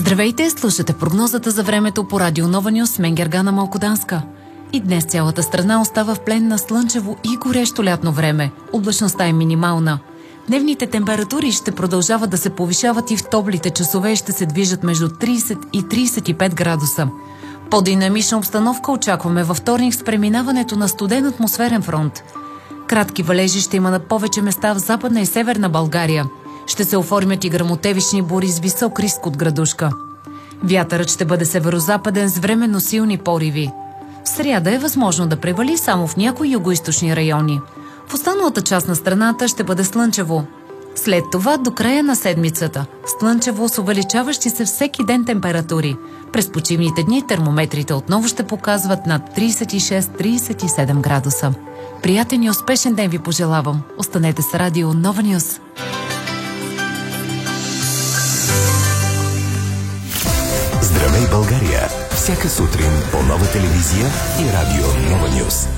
Здравейте, слушате прогнозата за времето по Радио Нова Нюс с мен Гергана Малкоданска. И днес цялата страна остава в плен на слънчево и горещо лятно време. Облачността е минимална. Дневните температури ще продължават да се повишават и в топлите часове ще се движат между 30 и 35 градуса. По-динамична обстановка очакваме във вторник с преминаването на студен атмосферен фронт. Кратки валежи ще има на повече места в Западна и Северна България. Ще се оформят и гръмотевични бури с висок риск от градушка. Вятърът ще бъде северозападен с временно силни пориви. В сряда е възможно да превали само в някои югоизточни райони. В останалата част на страната ще бъде слънчево. След това до края на седмицата слънчево с увеличаващи се всеки ден температури. През почивните дни термометрите отново ще показват над 36-37 градуса. Приятен и успешен ден ви пожелавам. Останете с Радио Нова Нюс. Здравей, България! Всяка сутрин по Нова телевизия и Радио Нова Нюс.